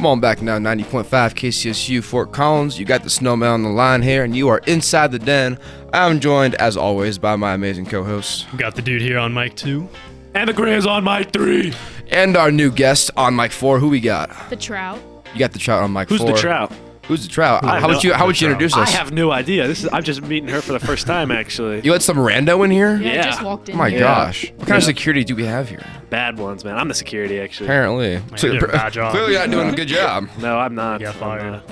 Come on back now, 90.5 KCSU Fort Collins. You got the snowman on the line here, and you are inside the den. I'm joined, as always, by my amazing co-hosts. Got the dude here on mic 2. And the Gray's on mic 3. And our new guest on mic 4. Who we got? The Trout. You got the Trout on mic 4. Who's the Trout? Who's the Trout? How would you introduce us? I have no idea. I'm just meeting her for the first time, actually. You had some rando in here? Yeah, Yeah. just walked in. Oh my here. gosh. What kind of security do we have here? Bad ones, man. I'm the security, actually. Apparently. you're doing a bad job. Clearly not doing a good job. No, I'm not. Yeah, I'm fired. not.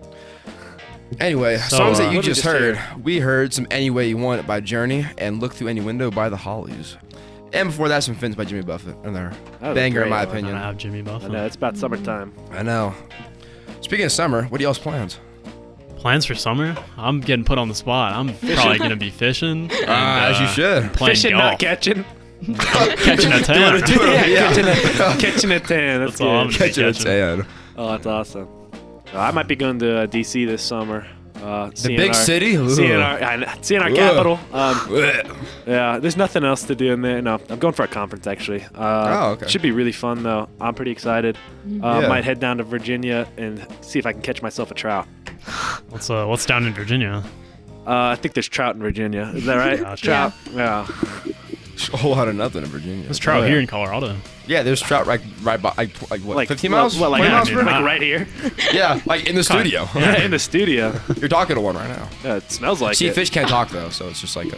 Anyway, So, songs that you what did we just just heard. hear? We heard some Any Way You Want It by Journey and Look Through Any Window by The Hollies. And before that, some Fins by Jimmy Buffett. Another That was a banger in great my one. I opinion. have Jimmy I Buffett. know, it's about summertime. I know. Speaking of summer, what are y'all's plans? Plans for summer? I'm getting put on the spot. I'm probably going to be fishing. And, As you should. Playing Fishing, golf. not catching. Catching a tan. Catching a tan. That's That's all I'm good. gonna Catch a catching. tan. Oh, that's awesome. I might be going to DC this summer. The big city? Ooh. Seeing our Ugh. capital. Blech. Yeah, there's nothing else to do in there. No, I'm going for a conference, actually. Oh, okay. Should be really fun, though. I'm pretty excited. Yeah. Might head down to Virginia and see if I can catch myself a trout. What's down in Virginia? I think there's trout in Virginia. Is that right? Gotcha. Trout. Yeah. A whole lot of nothing in Virginia. There's trout yeah. here in Colorado. Yeah, there's trout right by, like what, 15 miles? What, like, 20 yeah, miles dude, per like hour? right here? Yeah, like in the studio. Yeah, in the studio. You're talking to one right now. Yeah, it smells like See, it. fish can't talk though, so it's just like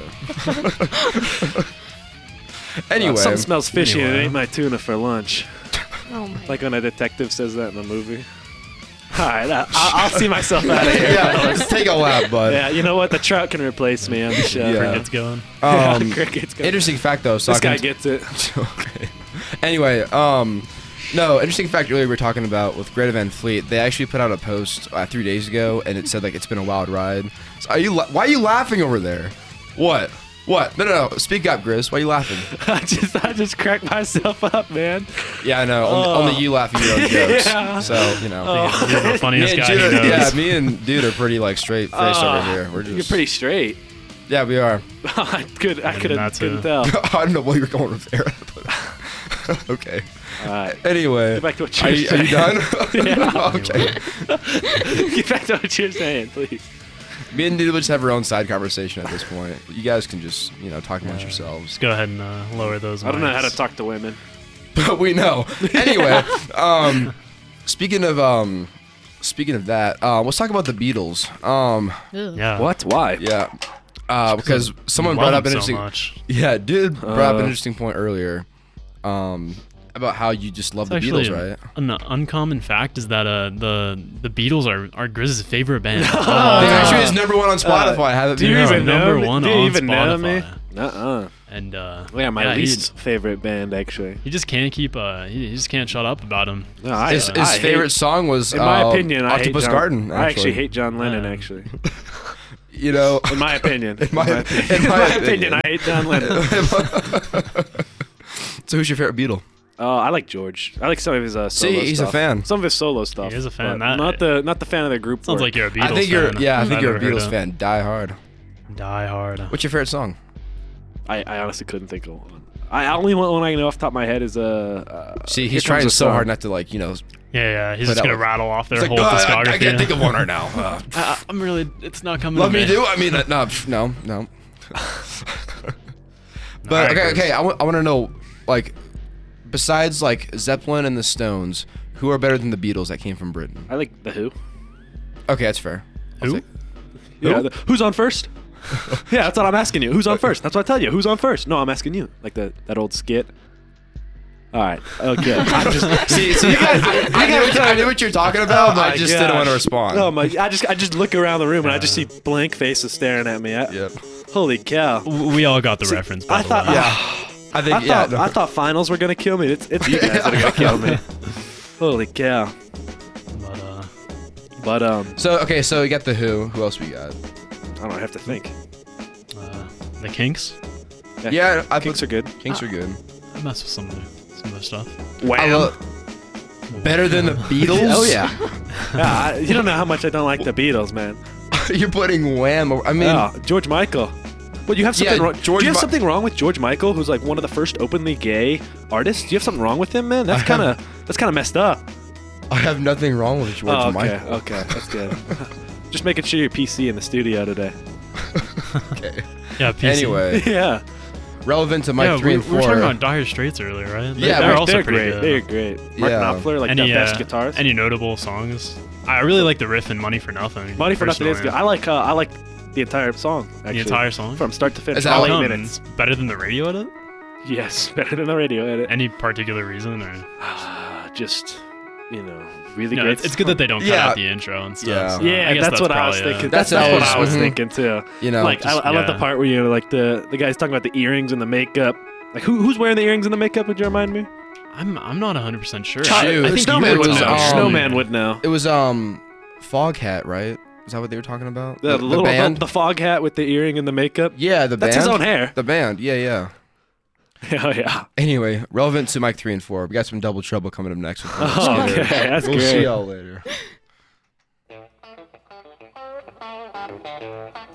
a. Anyway, Something smells fishy and it Anyway. ain't my tuna for lunch. Oh my. Like when a detective says that in the movie. All right, I'll see myself out of here. yeah, fellas. let's take a lap, bud. Yeah, you know what? The trout can replace me on the show. Yeah. It's going. Cricket's going. Interesting fact though. So This guy talking- gets it. Okay. Anyway, no, interesting fact earlier we were talking about with Greta Van Fleet. They actually put out a post 3 days ago, and it said like it's been a wild ride. So why are you laughing over there? What? What? No. Speak up, Grizz. Why are you laughing? I just cracked myself up, man. Yeah, I know. Only you laugh at your own jokes. Yeah. So you know. You're the Me funniest and guy he Jude, knows. yeah, me and Dude are pretty like straight faced over here. We're just. You're pretty straight. Yeah, we are. I couldn't that too. tell. I don't know what you're going with there. But okay. All right. Anyway. Get back to what Are you're you saying. done? Yeah. Okay. Get back to what you're saying, please. Me and Dude just have our own side conversation at this point. You guys can just, talk amongst yourselves. Just go ahead and lower those. I don't know how to mics. talk to women. But we know. Anyway, speaking of that, let's talk about the Beatles. Ugh. Yeah. What? Why? Yeah. Because someone Love brought up an them so interesting. much. Yeah, Dude brought up an interesting point earlier. About how you just love It's the actually Beatles, right? an uncommon fact is that the Beatles are Grizz's favorite band. They actually is number one on Spotify. I haven't Do you been Yeah, even know number me? one Do you on even know me? Spotify. Nuh-uh. And Yeah, my he- least favorite band, actually. He just can't keep. He just can't shut up about him. No, His favorite song was, in my opinion, I hate Octopus John, Garden. I actually hate John Lennon, Yeah. actually. You know, In my opinion. In my opinion, I hate John Lennon. So who's your favorite Beatle? I like George. I like some of his solo stuff. he's a fan. Some of his solo stuff. He is a fan. but That- not the fan of the group. Sounds work. like you're a Beatles I think you're, fan. yeah, I if think I've you're a ever heard Beatles of. fan. Die Hard. Die Hard. What's your favorite song? I honestly couldn't think of one. I only one I know off the top of my head is See, Here he's Comes trying the so Sun. hard not to like, Yeah. He's Put just out gonna like- rattle off their it's whole like, discography. I can't think of one right now. I'm really. It's not coming. Let to me do. I mean, no. But Alright, okay. Bruce. I want to know, like, besides like Zeppelin and the Stones, who are better than the Beatles that came from Britain? I like the Who. Okay, that's fair. I'll Who? take- Yeah, who's on first? Yeah, that's what I'm asking you. Who's on first? That's what I tell you. Who's on first? No, I'm asking you. Like that old skit. All right. Oh, good. I'm just, See, I knew what you're talking about, but I just didn't want to respond. Oh my! I just look around the room and I just see blank faces staring at me. Yep. Holy cow! We all got the reference. By I the thought. way. I think. I thought finals were gonna kill me. It's you guys that are gonna kill me. Holy cow! But So okay, so you got the Who. Who else we got? I don't have to think. The Kinks. Yeah, I Kinks are good. Kinks are good. I mess with some of their stuff. Wham! Better than the Beatles? Oh yeah. Yeah. You don't know how much I don't like the Beatles, man. You're putting Wham. I mean, Yeah, George Michael. What, you have something Yeah, wrong? George Do you have Mi- something wrong with George Michael, who's like one of the first openly gay artists? Do you have something wrong with him, man? That's kind of messed up. I have nothing wrong with George Oh, okay, Michael. okay, that's good. Just making sure you're PC in the studio today. Okay. Yeah, PC. Anyway, Yeah, relevant to Mike 3 and 4. we were talking about Dire Straits earlier, right? Yeah, they're but also they're pretty great. good. They're great. Mark Yeah. Knopfler, like Any the best guitars. Any notable songs? I really like the riff in Money for Nothing. Money for Nothing is personally. good. I like the entire song. Actually, The entire song. from start to finish. Is that All like- 8 minutes. Better than the radio edit? Yes, better than the radio edit. Any particular reason? Or Just, really no, great. it's good that they don't cut Yeah. out the intro and stuff. Yeah. so Yeah, I guess that's what I was probably, thinking. That's That's what I always- was mhm. thinking too. You know, Like, just- I love the yeah. part where like the guy's talking about the earrings and the makeup. Like, who's wearing the earrings and the makeup? Would you remind me? I'm not 100% sure. Shoot. I think Snowman you would was, know. um, Snowman would know. it was Foghat, right? Is that what they were talking about? The little band. the fog hat with the earring and the makeup. Yeah, the That's band. his own hair. The band. Yeah. Oh yeah. Anyway, relevant to Mike 3 and 4. We got some Double Trouble coming up next. With Oh, okay, that's we'll great. see y'all later.